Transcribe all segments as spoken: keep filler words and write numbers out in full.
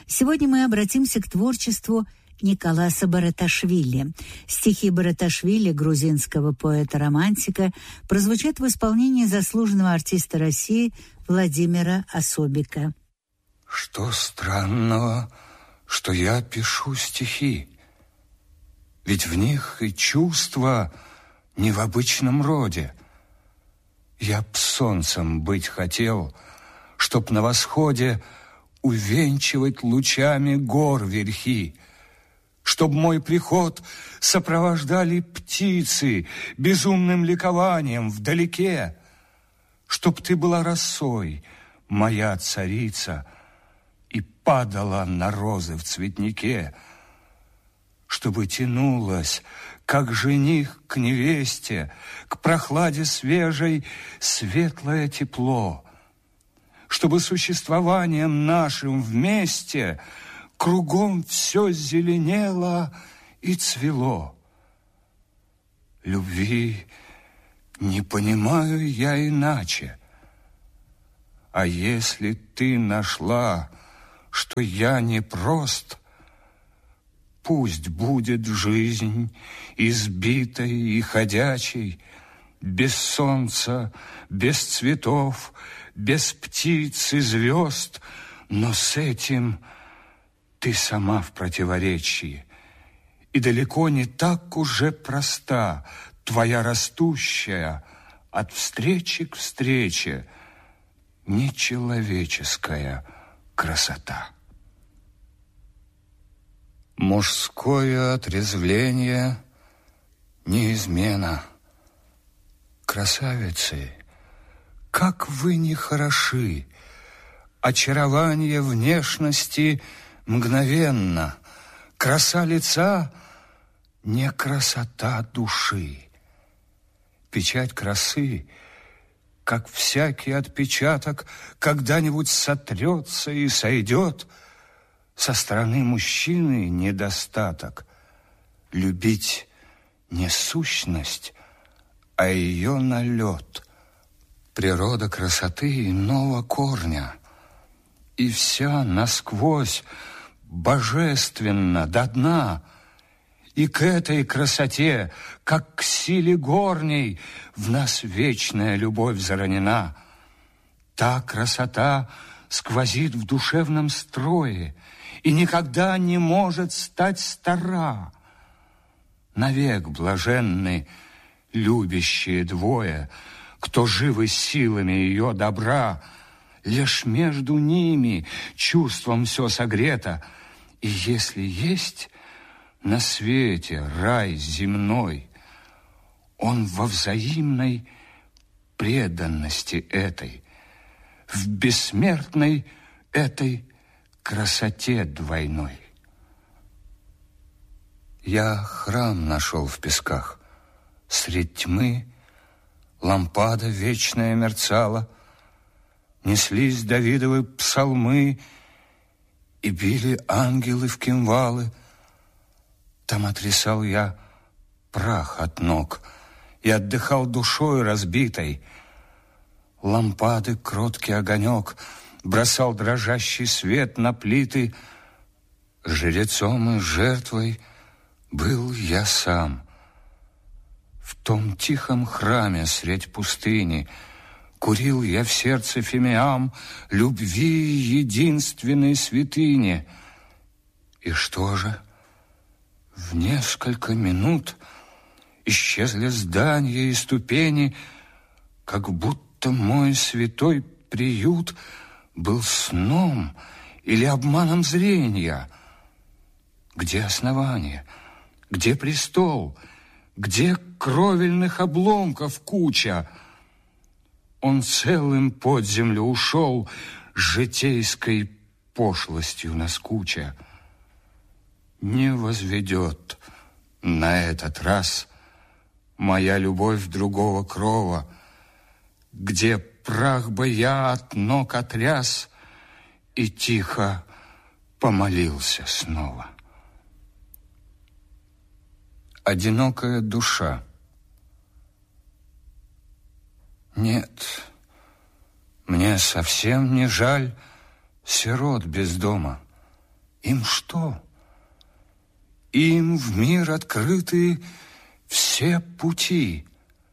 Сегодня мы обратимся к творчеству Николаса Бараташвили. Стихи Бараташвили, грузинского поэта-романтика, прозвучат в исполнении заслуженного артиста России Владимира Особика. Что странного, что я пишу стихи? Ведь в них и чувства не в обычном роде. Я б солнцем быть хотел, чтоб на восходе увенчивать лучами гор верхи, чтоб мой приход сопровождали птицы безумным ликованием вдалеке, чтоб ты была росой, моя царица, и падала на розы в цветнике, чтобы тянулась, как жених к невесте, к прохладе свежей светлое тепло, чтобы существованием нашим вместе кругом все зеленело и цвело. Любви не понимаю я иначе. А если ты нашла, что я не прост, пусть будет жизнь избитой и ходячей, без солнца, без цветов, без птиц и звезд, но с этим ты сама в противоречии, и далеко не так уже проста твоя растущая от встречи к встрече нечеловеческая красота. Мужское отрезвление не измена. Красавицы, как вы не хороши! Очарование внешности мгновенно, краса лица не красота души. Печать красы, как всякий отпечаток, когда-нибудь сотрется и сойдет. Со стороны мужчины недостаток. Любить не сущность, а ее налет. Природа красоты иного корня, и вся насквозь божественно до дна. И к этой красоте, как к силе горней, в нас вечная любовь заронена. Та красота сквозит в душевном строе и никогда не может стать стара. Навек блаженны любящие двое, кто живы силами ее добра. Лишь между ними чувством все согрето, и если есть на свете рай земной, он во взаимной преданности этой, в бессмертной этой красоте двойной. Я храм нашел в песках. Средь тьмы лампада вечная мерцала, неслись Давидовы псалмы и били ангелы в кимвалы. Там отрясал я прах от ног и отдыхал душой разбитой. Лампады кроткий огонек бросал дрожащий свет на плиты. Жрецом и жертвой был я сам. В том тихом храме средь пустыни курил я в сердце фимиам любви единственной святыни. И что же? В несколько минут исчезли здания и ступени, как будто мой святой приют был сном или обманом зрения. Где основание? Где престол? Где кровельных обломков куча? Он целым под землю ушел, житейской пошлостью наскуча. Не возведет на этот раз моя любовь другого крова, где прах бы я от ног отряс и тихо помолился снова. Одинокая душа. Нет, мне совсем не жаль сирот без дома. Им что? Им в мир открыты все пути.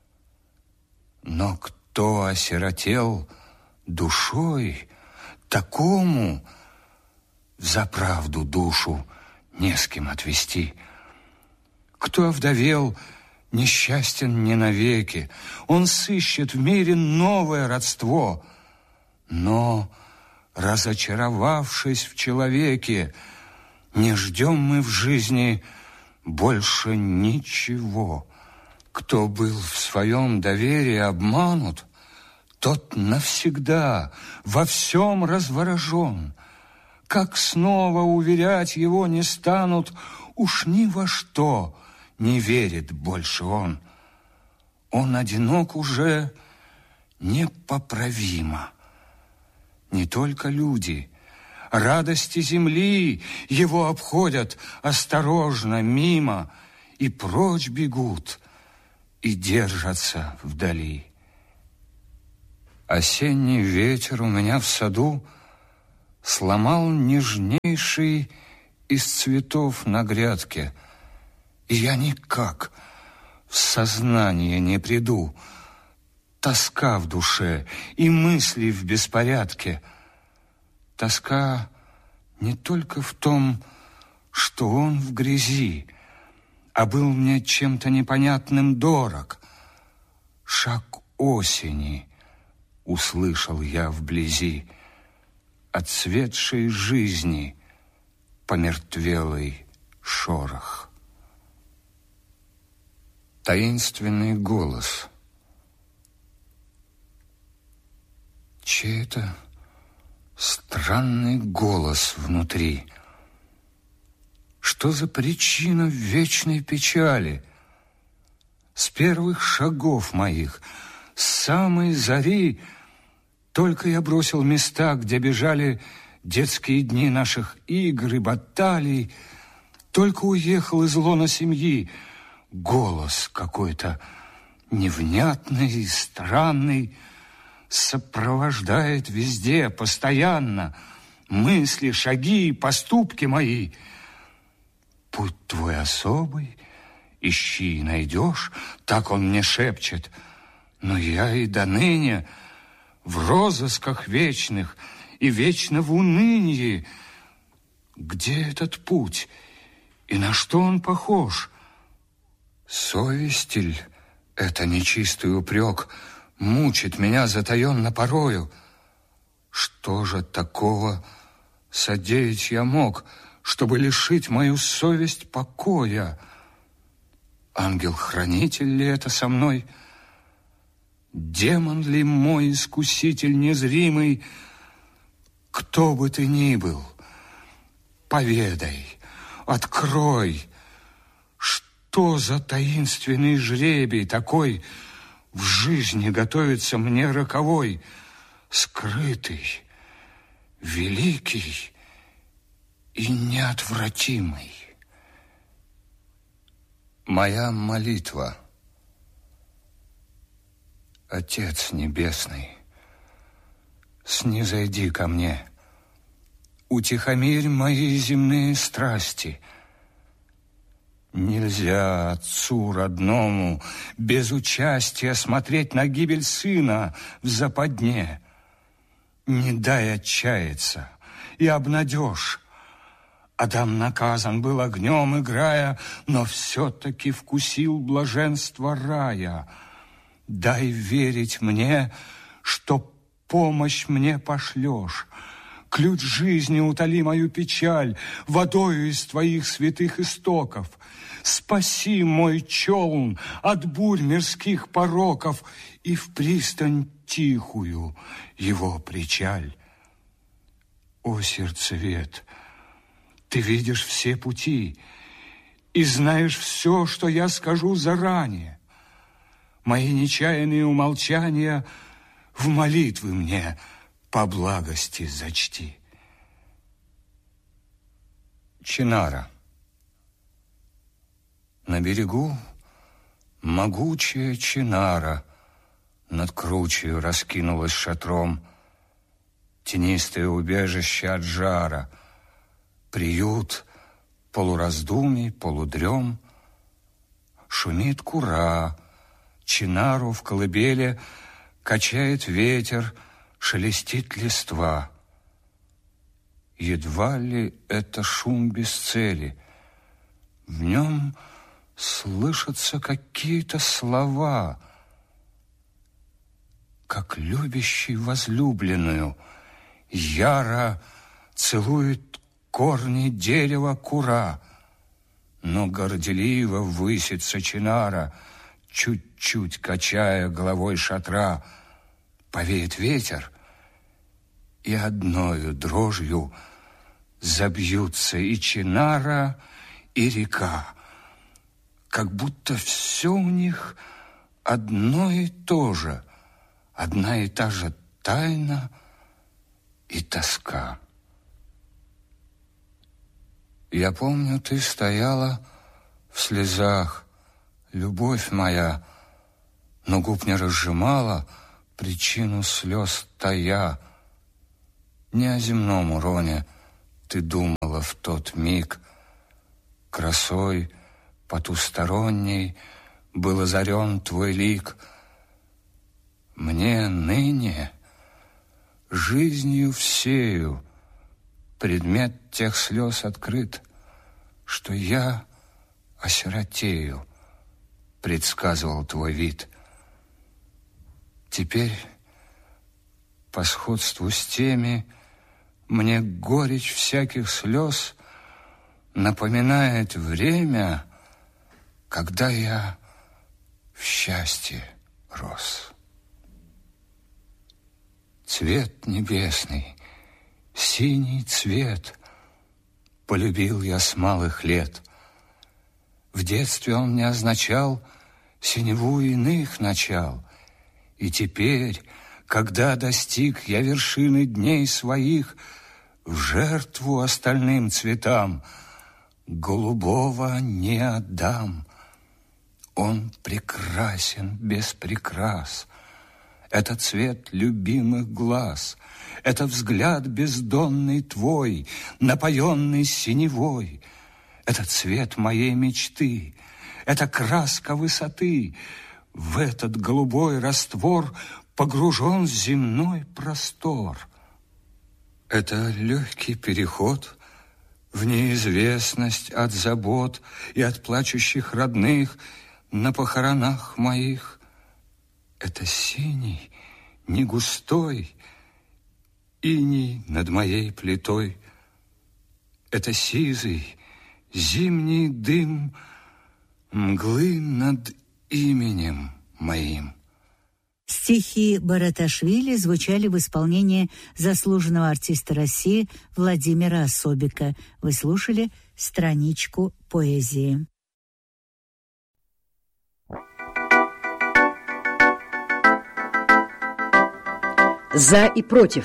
Но кто осиротел душой, такому взаправду душу не с кем отвести. Кто овдовел, несчастен не навеки, он сыщет в мире новое родство. Но, разочаровавшись в человеке, не ждем мы в жизни больше ничего. Кто был в своем доверии обманут, тот навсегда во всем разворожен. Как снова уверять его не станут, уж ни во что не верит больше он. Он одинок уже непоправимо. Не только люди, радости земли его обходят осторожно мимо и прочь бегут, и держатся вдали. Осенний ветер у меня в саду сломал нежнейший из цветов на грядке, и я никак в сознание не приду. Тоска в душе и мысли в беспорядке. Тоска не только в том, что он в грязи, а был мне чем-то непонятным дорог. Шаг осени услышал я вблизи, отцветшей жизни помертвелый шорох. Таинственный голос. Чей-то странный голос внутри. Что за причина вечной печали? С первых шагов моих, с самой зари, только я бросил места, где бежали детские дни наших игр и баталий, только уехал из лона семьи, голос какой-то невнятный и странный сопровождает везде, постоянно, мысли, шаги, поступки мои. Путь твой особый, ищи и найдешь, так он мне шепчет. Но я и доныне в розысках вечных и вечно в унынии. Где этот путь и на что он похож? Совесть ли это нечистый упрек мучит меня затаенно порою? Что же такого содеять я мог, чтобы лишить мою совесть покоя? Ангел-хранитель ли это со мной? Демон ли мой искуситель незримый? Кто бы ты ни был, поведай, открой, что за таинственный жребий такой в жизни готовится мне роковой, скрытый, великий и неотвратимый. Моя молитва. Отец Небесный, снизойди ко мне, утихомирь мои земные страсти. Нельзя отцу родному без участия смотреть на гибель сына в западне. Не дай отчаяться и обнадежь. Адам наказан был огнем, играя, но все-таки вкусил блаженство рая. Дай верить мне, что помощь мне пошлешь. Ключ жизни утоли мою печаль водою из твоих святых истоков. Спаси мой челн от бурь мирских пороков и в пристань тихую его причаль. О, сердцевед, ты видишь все пути и знаешь все, что я скажу заранее. Мои нечаянные умолчания в молитвы мне по благости зачти. Чинара. На берегу могучая чинара над кручею раскинулась шатром, тенистое убежище от жара, приют полураздумий, полудрем. Шумит кура, чинару в колыбели качает ветер, шелестит листва. Едва ли это шум без цели. В нем слышатся какие-то слова, как любящий возлюбленную яро целует корни дерева кура, но горделиво высится чинара, чуть-чуть качая головой шатра. Повеет ветер, и одною дрожью забьются и чинара, и река, как будто все у них одно и то же, одна и та же тайна и тоска. Я помню, ты стояла в слезах, любовь моя, но губ не разжимала, причину слез тая. Не о земном уроне ты думала в тот миг. Красой потусторонней был озарен твой лик. Мне ныне жизнью всею предмет тех слез открыт, что я осиротею, предсказывал твой вид. Теперь по сходству с теми мне горечь всяких слез напоминает время, когда я в счастье рос. Цвет небесный, синий цвет полюбил я с малых лет. В детстве он мне означал синеву иных начал. И теперь, когда достиг я вершины дней своих, в жертву остальным цветам голубого не отдам. Он прекрасен без прикрас. Это цвет любимых глаз, это взгляд бездонный твой, напоенный синевой. Это цвет моей мечты, это краска высоты. В этот голубой раствор погружен земной простор. Это легкий переход в неизвестность от забот и от плачущих родных на похоронах моих. Это синий, не густой иней над моей плитой. Это сизый, зимний дым мглы над именем моим. Стихи Бараташвили звучали в исполнении заслуженного артиста России Владимира Особика. Вы слушали страничку поэзии. За и против.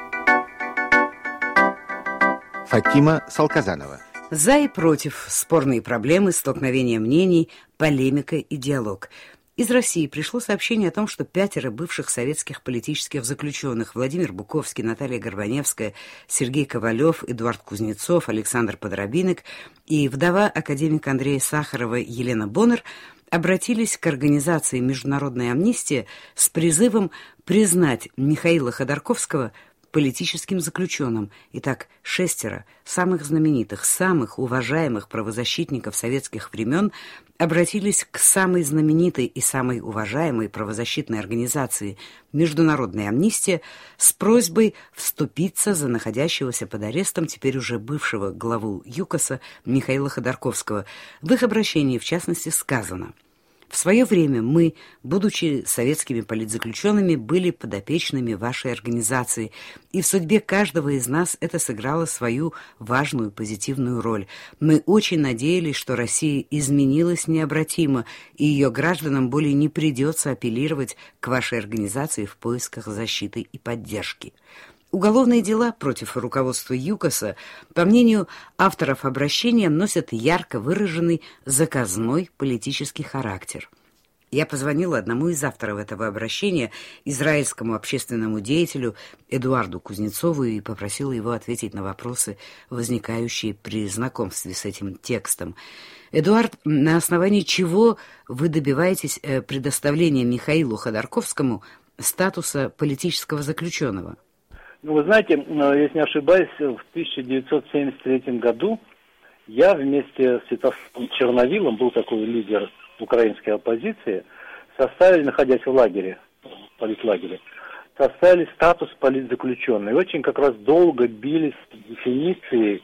Фатима Салказанова. За и против. Спорные проблемы, столкновения мнений, полемика и диалог. Из России пришло сообщение о том, что пятеро бывших советских политических заключенных Владимир Буковский, Наталья Горбаневская, Сергей Ковалев, Эдуард Кузнецов, Александр Подробинок и вдова академика Андрея Сахарова Елена Боннер обратились к организации «Международная амнистия» с призывом признать Михаила Ходорковского политическим заключенным. Итак, шестеро самых знаменитых, самых уважаемых правозащитников советских времен обратились к самой знаменитой и самой уважаемой правозащитной организации «Международная амнистия» с просьбой вступиться за находящегося под арестом теперь уже бывшего главу ЮКОСа Михаила Ходорковского. В их обращении, в частности, сказано: «В свое время мы, будучи советскими политзаключенными, были подопечными вашей организации, и в судьбе каждого из нас это сыграло свою важную позитивную роль. Мы очень надеялись, что Россия изменилась необратимо, и ее гражданам более не придется апеллировать к вашей организации в поисках защиты и поддержки». Уголовные дела против руководства ЮКОСа, по мнению авторов обращения, носят ярко выраженный заказной политический характер. Я позвонила одному из авторов этого обращения, израильскому общественному деятелю Эдуарду Кузнецову, и попросила его ответить на вопросы, возникающие при знакомстве с этим текстом. Эдуард, на основании чего вы добиваетесь предоставления Михаилу Ходорковскому статуса политического заключенного? Ну, вы знаете, если не ошибаюсь, в тысяча девятьсот семьдесят третьем году я вместе с Святославом Черновилом, был такой лидер украинской оппозиции, составили, находясь в лагере, в политлагере, составили статус политзаключенного. И очень как раз долго бились с дефиницией,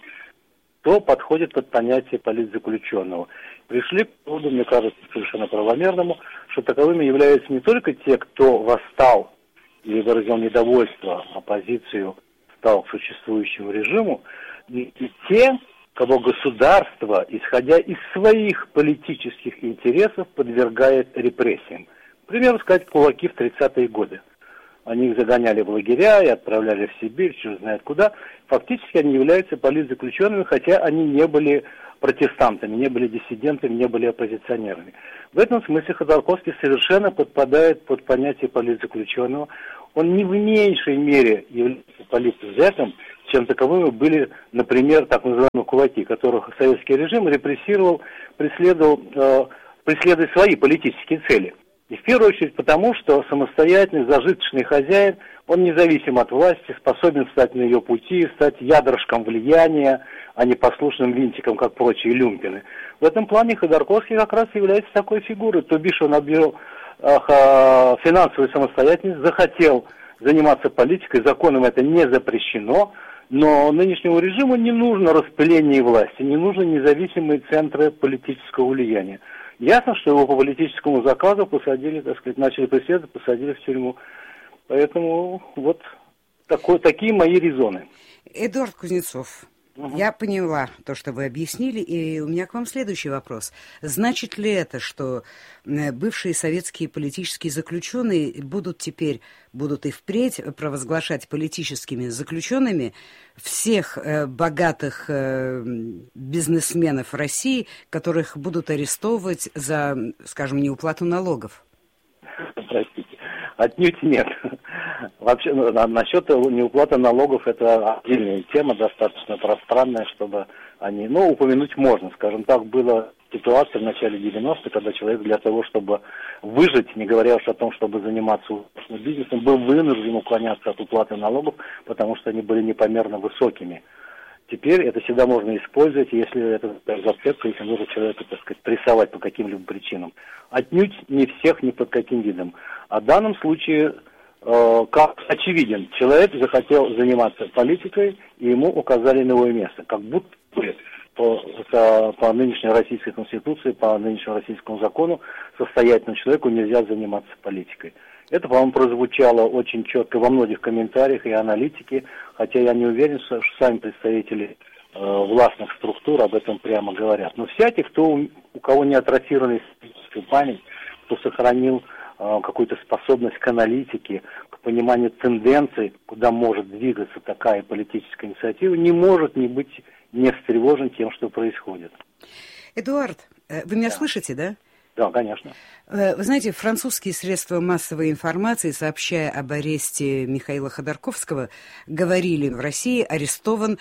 кто подходит под понятие политзаключенного. Пришли к выводу, мне кажется, совершенно правомерному, что таковыми являются не только те, кто восстал или выразил недовольство, оппозицию, стал к существующему режиму, и те, кого государство, исходя из своих политических интересов, подвергает репрессиям. К примеру, сказать, кулаки в тридцатые годы. Они их загоняли в лагеря и отправляли в Сибирь, черт знает куда. Фактически они являются политзаключенными, хотя они не были протестантами, не были диссидентами, не были оппозиционерами. В этом смысле Ходорковский совершенно подпадает под понятие политзаключенного. Он не в меньшей мере является политзеком, чем таковыми были, например, так называемые кулаки, которых советский режим репрессировал, преследовал, э, преследуя свои политические цели. И в первую очередь потому, что самостоятельный, зажиточный хозяин, он независим от власти, способен встать на ее пути, стать ядрышком влияния, а не послушным винтиком, как прочие люмпины. В этом плане Ходорковский как раз является такой фигурой. То бишь он объявил э, финансовую самостоятельность, захотел заниматься политикой, законом это не запрещено, но нынешнему режиму не нужно распыление власти, не нужны независимые центры политического влияния. Ясно, что его по политическому заказу посадили, так сказать, начали преследовать, посадили в тюрьму. Поэтому вот такой, такие мои резоны. Эдуард Кузнецов, угу. Я поняла то, что вы объяснили, и у меня к вам следующий вопрос. Значит ли это, что бывшие советские политические заключенные будут теперь, будут и впредь провозглашать политическими заключенными всех э, богатых э, бизнесменов России, которых будут арестовывать за, скажем, неуплату налогов? Простите, отнюдь нет. Вообще, насчет неуплаты налогов, это отдельная тема, достаточно пространная, чтобы они... Ну, упомянуть можно, скажем так, была ситуация в начале девяностых, когда человек для того, чтобы выжить, не говоря уж о том, чтобы заниматься бизнесом, был вынужден уклоняться от уплаты налогов, потому что они были непомерно высокими. Теперь это всегда можно использовать, если это зацепка, если нужно человека, так сказать, прессовать по каким-либо причинам. Отнюдь не всех, ни под каким видом. А в данном случае, э, как очевиден, человек захотел заниматься политикой, и ему указали новое место. Как будто бы по, по, по нынешней российской конституции, по нынешнему российскому закону, состоятельному человеку нельзя заниматься политикой. Это, по-моему, прозвучало очень четко во многих комментариях и аналитике, хотя я не уверен, что сами представители э, властных структур об этом прямо говорят. Но всякий, кто, у кого не атрофирована историческая память, кто сохранил э, какую-то способность к аналитике, к пониманию тенденций, куда может двигаться такая политическая инициатива, не может не быть не встревожен тем, что происходит. Эдуард, вы меня да. слышите, да? Да, конечно. Вы знаете, французские средства массовой информации, сообщая об аресте Михаила Ходорковского, говорили: в России арестован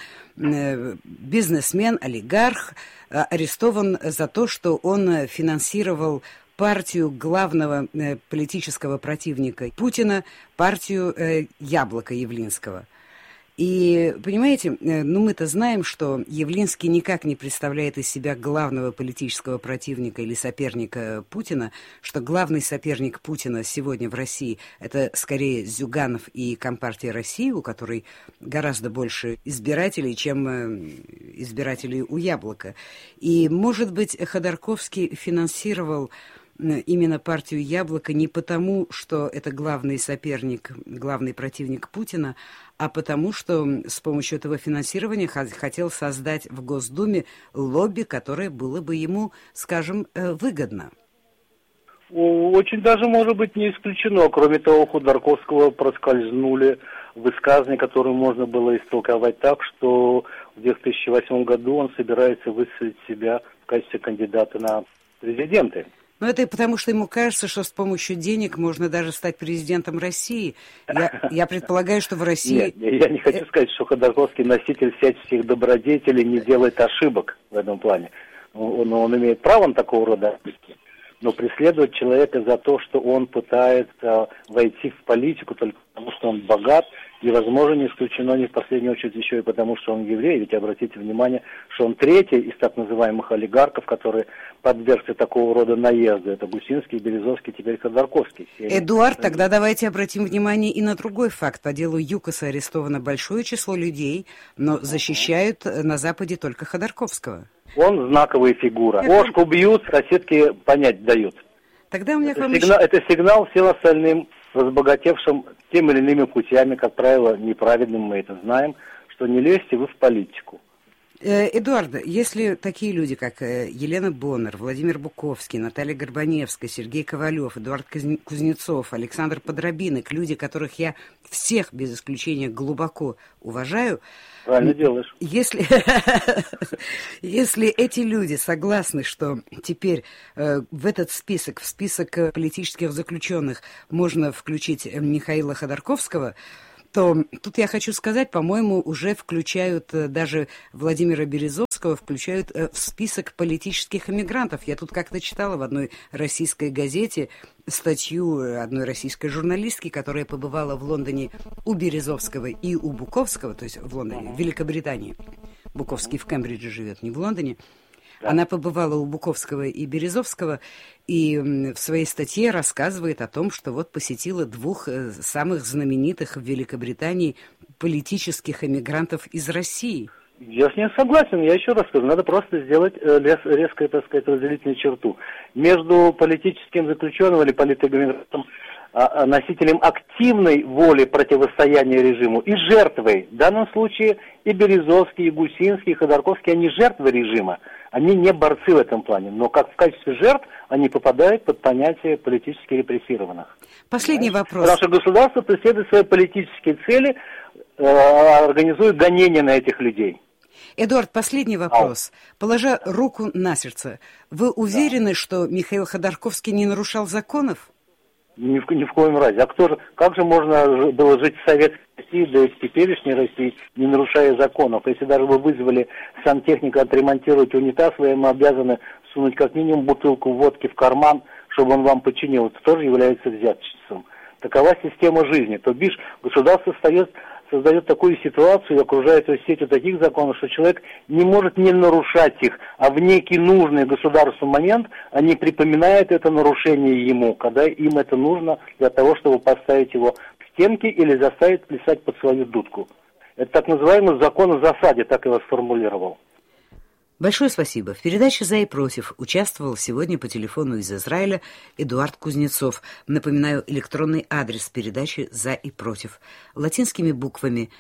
бизнесмен, олигарх, арестован за то, что он финансировал партию главного политического противника Путина, партию Яблоко Явлинского. И, понимаете, ну мы-то знаем, что Явлинский никак не представляет из себя главного политического противника или соперника Путина, что главный соперник Путина сегодня в России – это скорее Зюганов и Компартия России, у которой гораздо больше избирателей, чем избирателей у Яблока. И, может быть, Ходорковский финансировал именно партию «Яблоко» не потому, что это главный соперник, главный противник Путина, а потому, что с помощью этого финансирования хотел создать в Госдуме лобби, которое было бы ему, скажем, выгодно. Очень даже, может быть, не исключено. Кроме того, у Ходорковского проскользнули высказывания, которые можно было истолковать так, что в две тысячи восьмом году он собирается высадить себя в качестве кандидата на президенты. Но это и потому, что ему кажется, что с помощью денег можно даже стать президентом России. Я, я предполагаю, что в России... Нет, я не хочу сказать, что Ходорковский носитель всяческих добродетелей не делает ошибок в этом плане. Он, он имеет право на такого рода ошибки. Но преследовать человека за то, что он пытается войти в политику только потому, что он богат, и, возможно, не исключено не в последнюю очередь еще и потому, что он еврей. Ведь обратите внимание, что он третий из так называемых олигархов, которые подвергся такого рода наезду. Это Гусинский, Березовский, теперь Ходорковский. Эдуард, тогда давайте обратим внимание и на другой факт. По делу ЮКОСа арестовано большое число людей, но защищают на Западе только Ходорковского. Он знаковая фигура. Кошку бьют, соседки понять дают. Тогда у меня это, к вам сигнал, еще... это сигнал всем остальным разбогатевшим тем или иными путями, как правило, неправедным, мы это знаем, что не лезьте вы в политику. Эдуард, если такие люди, как Елена Боннер, Владимир Буковский, Наталья Горбаневская, Сергей Ковалев, Эдуард Кузнецов, Александр Подробинок, люди, которых я всех без исключения глубоко уважаю, правильно делаешь. Если, если эти люди согласны, что теперь э, в этот список, в список политических заключенных можно включить Михаила Ходорковского, то тут я хочу сказать, по-моему, уже включают даже Владимира Березовского, включают в список политических эмигрантов. Я тут как-то читала в одной российской газете статью одной российской журналистки, которая побывала в Лондоне у Березовского и у Буковского, то есть в Лондоне, в Великобритании. Буковский в Кембридже живет, не в Лондоне. Да. Она побывала у Буковского и Березовского и в своей статье рассказывает о том, что вот посетила двух самых знаменитых в Великобритании политических эмигрантов из России. Я с ней согласен. Я еще раз скажу, надо просто сделать резкую, так сказать, разделительную черту между политическим заключенным или политэмигрантом, носителем активной воли противостояния режиму и жертвой. В данном случае и Березовский, и Гусинский, и Ходорковский, они жертвы режима. Они не борцы в этом плане, но как в качестве жертв они попадают под понятие политически репрессированных. Последний Понимаешь? вопрос. Наше государство преследует свои политические цели, э, организует гонения на этих людей. Эдуард, последний вопрос. Ау. Положа руку на сердце, вы уверены, да. что Михаил Ходорковский не нарушал законов? Ни в, ни в коем разе. А кто же, как же можно было жить в Советской России, да и в теперешней России, не нарушая законов? Если даже вы вызвали сантехника отремонтировать унитаз, вы ему обязаны сунуть как минимум бутылку водки в карман, чтобы он вам починил. Это тоже является взяточеством. Такова система жизни. То бишь, государство создает, создает такую ситуацию и окружает ее сетью таких законов, что человек не может не нарушать их, а в некий нужный государству момент они припоминают это нарушение ему, когда им это нужно для того, чтобы поставить его к стенке или заставить плясать под свою дудку. Это так называемый закон о засаде, так я его сформулировал. Большое спасибо. В передаче «За и против» участвовал сегодня по телефону из Израиля Эдуард Кузнецов. Напоминаю, электронный адрес передачи «За и против» латинскими буквами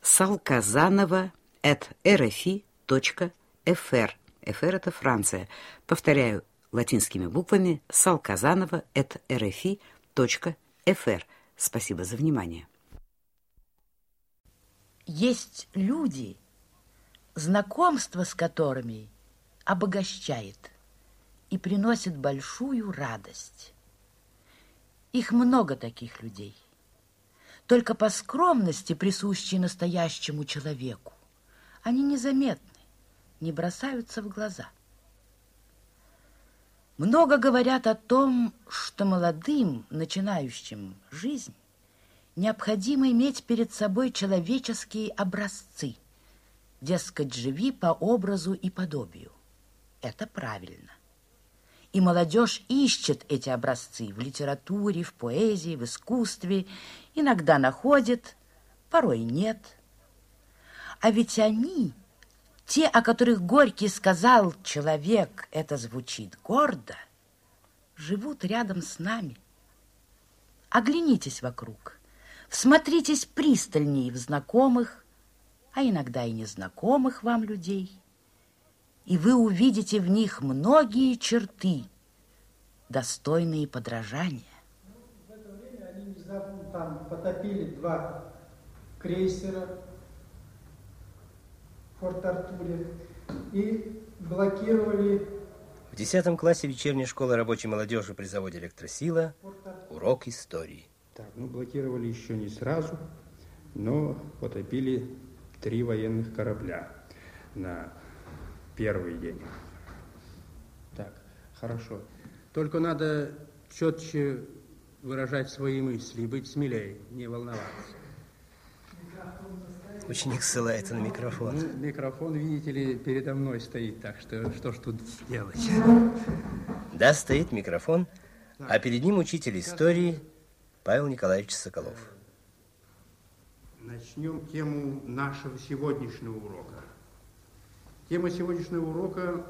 салказанова эт эр эф и точка эф эр. эф эр — это Франция. Повторяю, латинскими буквами салказанова эт эр эф и точка эф эр. Спасибо за внимание. Есть люди, знакомство с которыми обогащает и приносит большую радость. Их много таких людей. Только по скромности, присущей настоящему человеку, они незаметны, не бросаются в глаза. Много говорят о том, что молодым, начинающим жизнь, необходимо иметь перед собой человеческие образцы. Дескать, живи по образу и подобию. Это правильно. И молодежь ищет эти образцы в литературе, в поэзии, в искусстве. Иногда находит, порой нет. А ведь они, те, о которых Горький сказал, человек, это звучит гордо, живут рядом с нами. Оглянитесь вокруг, всмотритесь пристальнее в знакомых, а иногда и незнакомых вам людей, и вы увидите в них многие черты, достойные подражания. В это время они внезапно там потопили два крейсера в Порт-Артуре и блокировали В десятом классе вечерней школы рабочей молодежи при заводе «Электросила» урок истории. Так, ну, блокировали еще не сразу, но потопили три военных корабля на первый день. Так, хорошо. Только надо четче выражать свои мысли и быть смелее, не волноваться. Ученик ссылается на микрофон. Ну, микрофон, видите ли, передо мной стоит, так что что ж тут сделать? Да, стоит микрофон, а перед ним учитель истории Павел Николаевич Соколов. Начнем тему нашего сегодняшнего урока. Тема сегодняшнего урока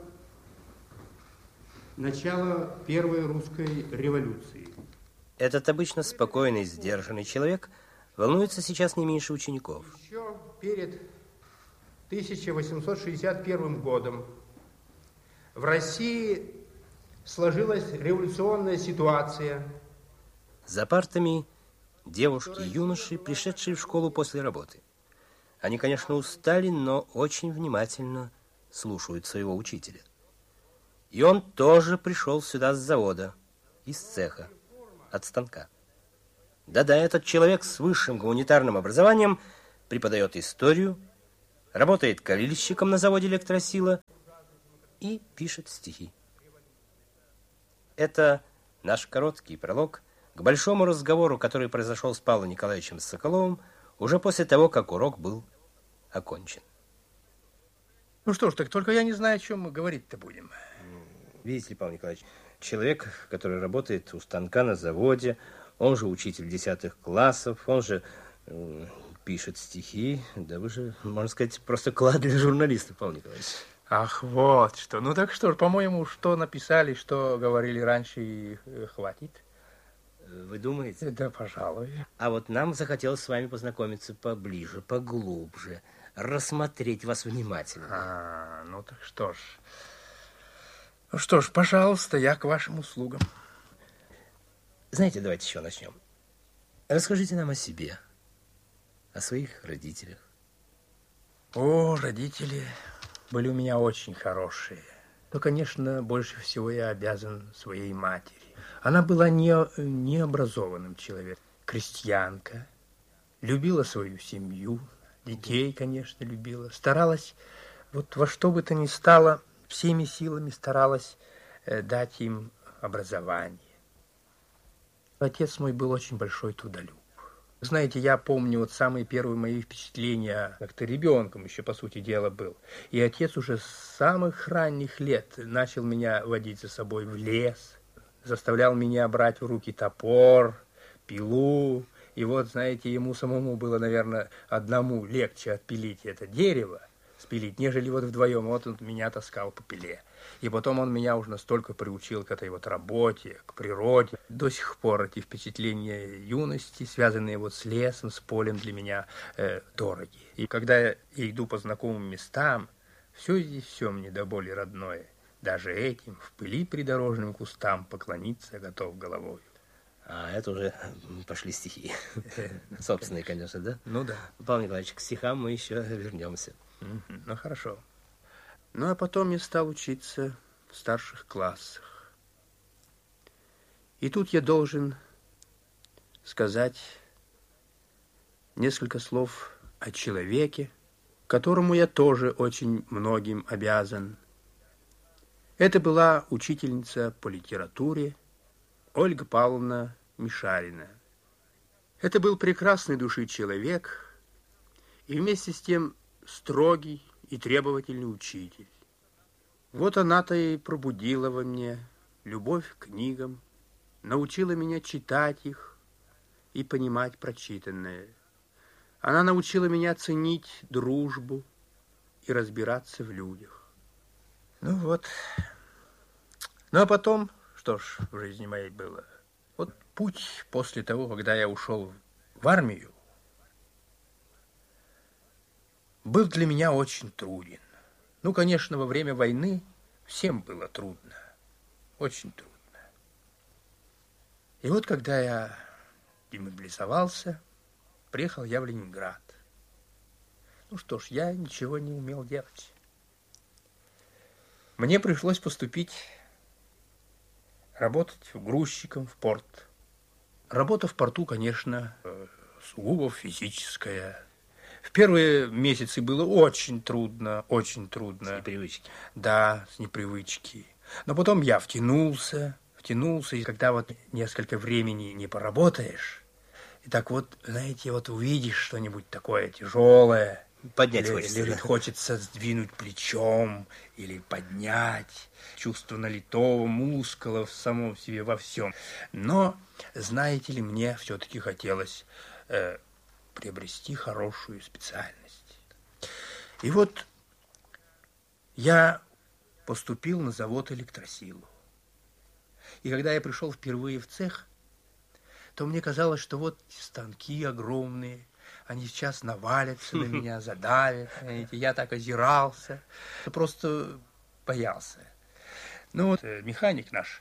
– начало Первой русской революции. Этот обычно спокойный, сдержанный человек волнуется сейчас не меньше учеников. Еще перед тысяча восемьсот шестьдесят первым годом в России сложилась революционная ситуация. За партами девушки и юноши, пришедшие в школу после работы. Они, конечно, устали, но очень внимательно слушают своего учителя. И он тоже пришел сюда с завода, из цеха, от станка. Да-да, этот человек с высшим гуманитарным образованием преподает историю, работает калильщиком на заводе «Электросила» и пишет стихи. Это наш короткий пролог к большому разговору, который произошел с Павлом Николаевичем Соколовым уже после того, как урок был окончен. Ну что ж, так только я не знаю, о чем мы говорить-то будем. Видите ли, Павел Николаевич, человек, который работает у станка на заводе, он же учитель десятых классов, он же э, пишет стихи, да вы же, можно сказать, просто клад для журналиста, Павел Николаевич. Ах, вот что. Ну так что ж, по-моему, что написали, что говорили раньше, и э, хватит. Вы думаете? Да, пожалуй. А вот нам захотелось с вами познакомиться поближе, поглубже, рассмотреть вас внимательно. А, ну так что ж. Ну что ж, пожалуйста, я к вашим услугам. Знаете, давайте еще начнем. Расскажите нам о себе, о своих родителях. О, родители были у меня очень хорошие. Но, конечно, больше всего я обязан своей матери. Она была не, необразованным человеком, крестьянка, любила свою семью, детей, конечно, любила, старалась, вот во что бы то ни стало, всеми силами старалась э, дать им образование. Отец мой был очень большой трудолюб. Знаете, я помню вот самые первые мои впечатления, как-то ребенком еще, по сути дела, был. И отец уже с самых ранних лет начал меня водить за собой в лес, заставлял меня брать в руки топор, пилу. И вот, знаете, ему самому было, наверное, одному легче отпилить это дерево, спилить, нежели вот вдвоем. Вот он меня таскал по пиле. И потом он меня уже настолько приучил к этой вот работе, к природе. До сих пор эти впечатления юности, связанные вот с лесом, с полем, для меня э, дороги. И когда я иду по знакомым местам, все здесь, все мне до боли родное. Даже этим, в пыли придорожным кустам, поклониться готов головой. А это уже пошли стихи. Собственные, конечно, да? Ну да. Павел Николаевич, к стихам мы еще вернемся. Ну хорошо. Ну а потом я стал учиться в старших классах. И тут я должен сказать несколько слов о человеке, которому я тоже очень многим обязан. Это была учительница по литературе Ольга Павловна Мишарина. Это был прекрасный души человек и вместе с тем строгий и требовательный учитель. Вот она-то и пробудила во мне любовь к книгам, научила меня читать их и понимать прочитанное. Она научила меня ценить дружбу и разбираться в людях. Ну вот. Ну а потом, что ж в жизни моей было? Вот путь после того, когда я ушел в армию, был для меня очень труден. Ну, конечно, во время войны всем было трудно, очень трудно. И вот когда я демобилизовался, приехал я в Ленинград. Ну что ж, я ничего не умел делать. Мне пришлось поступить работать грузчиком в порт. Работа в порту, конечно, сугубо физическая. В первые месяцы было очень трудно, очень трудно. С непривычки. Да, с непривычки. Но потом я втянулся, втянулся, и когда вот несколько времени не поработаешь, и так вот, знаете, вот увидишь что-нибудь такое тяжелое, Поднять или, хочется. или Да? хочется сдвинуть плечом, или поднять. Чувство налитого мускула в самом себе во всем. Но, знаете ли, мне все-таки хотелось э, приобрести хорошую специальность. И вот я поступил на завод электросилу. И когда я пришел впервые в цех, то мне казалось, что вот станки огромные, они сейчас навалятся на меня, задавят. Знаете, я так озирался, просто боялся. Ну вот механик наш,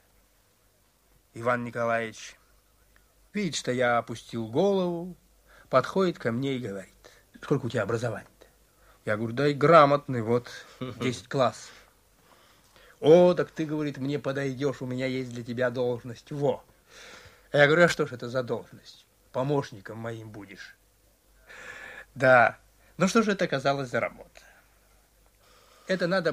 Иван Николаевич, видит, что я опустил голову, подходит ко мне и говорит: сколько у тебя образования-то? Я говорю: да и грамотный, вот, десять классов. О, так ты, говорит, мне подойдешь, у меня есть для тебя должность. Во. Я говорю: а что ж это за должность? Помощником моим будешь. Да. Ну что же это оказалось за работа? Это надо